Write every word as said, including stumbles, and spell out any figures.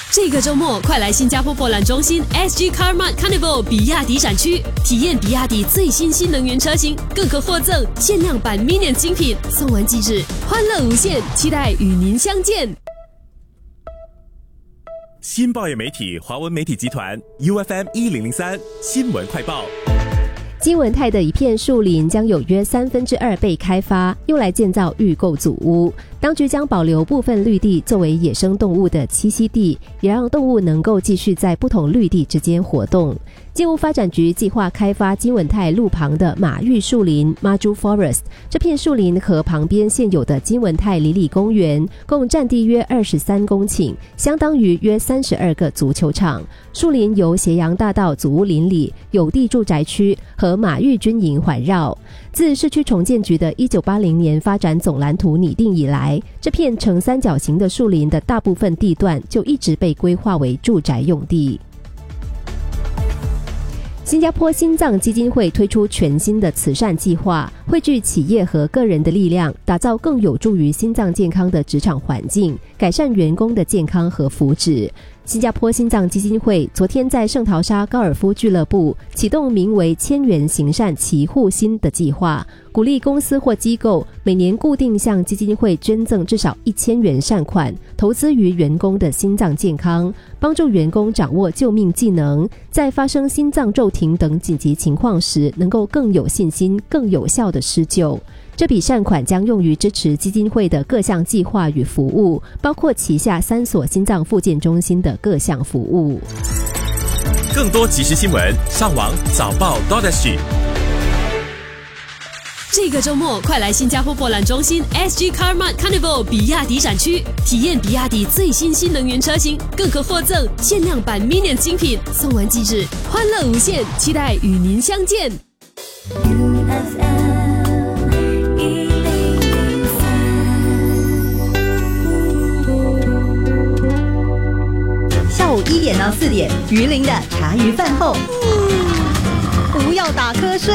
这个周末，快来新加坡博览中心 S G Car Mart Carnival 比亚迪展区，体验比亚迪最新新能源车型，更可获赠限量版 Minion 精品，送完即止，欢乐无限，期待与您相见。 新报业媒体华文媒体集团 U F M 一零零三新闻快报。 金文泰的一片树林将有约三分之二被开发，用来建造预购组屋。当局将保留部分绿地作为野生动物的栖息地，也让动物能够继续在不同绿地之间活动。建物发展局计划开发金文泰路旁的马玉树林 Maju Forest， 这片树林和旁边现有的金文泰里里公园共占地约二十三公顷，相当于约三十二个足球场。树林由斜阳大道祖屋邻里、有地住宅区和马玉军营环绕。自市区重建局的一九八零年发展总蓝图拟定以来，这片呈三角形的树林的大部分地段就一直被规划为住宅用地。新加坡心脏基金会推出全新的慈善计划，汇聚企业和个人的力量，打造更有助于心脏健康的职场环境，改善员工的健康和福祉。新加坡心脏基金会昨天在圣淘沙高尔夫俱乐部启动名为千元行善祈护心的计划，鼓励公司或机构每年固定向基金会捐赠至少一千元善款，投资于员工的心脏健康，帮助员工掌握救命技能，在发生心脏骤停等紧急情况时能够更有信心、更有效的施救。这笔善款将用于支持基金会的各项计划与服务，包括旗下三所心脏复健中心的各项服务。 更多即时新闻，上网早报 .sg。 这个周末，快来新加坡博览中心 S G Car Mart Carnival 比亚迪展区，体验比亚迪最新新能源车型，更可获赠限量版 Minion 精品，送完即止，欢乐无限，期待与您相见。 下午一点到四点，鱼鳞的茶余饭后，不要打瞌睡。